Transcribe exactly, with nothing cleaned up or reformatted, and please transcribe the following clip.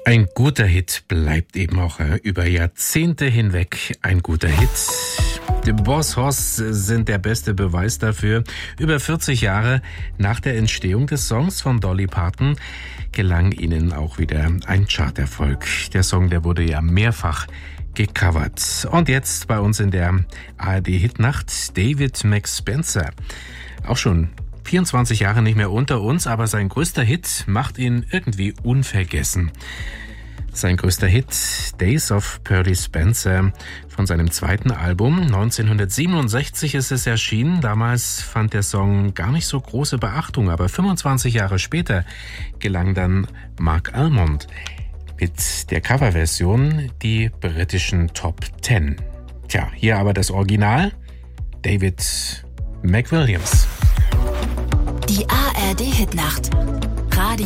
Ein guter Hit bleibt eben auch äh, über Jahrzehnte hinweg ein guter Hit. Die Boss Hoss sind der beste Beweis dafür. Über vierzig Jahre nach der Entstehung des Songs von Dolly Parton gelang ihnen auch wieder ein Charterfolg. Der Song, der wurde ja mehrfach gecovert. Und jetzt bei uns in der A R D-Hitnacht David McSpencer. Auch schon vierundzwanzig Jahre nicht mehr unter uns, aber sein größter Hit macht ihn irgendwie unvergessen. Sein größter Hit, Days of Pearly Spencer, von seinem zweiten Album. neunzehnhundertsiebenundsechzig ist es erschienen. Damals fand der Song gar nicht so große Beachtung, aber fünfundzwanzig Jahre später gelang dann Marc Almond mit der Coverversion die britischen Top Ten. Tja, hier aber das Original, David McWilliams. Die A R D-Hitnacht. Radio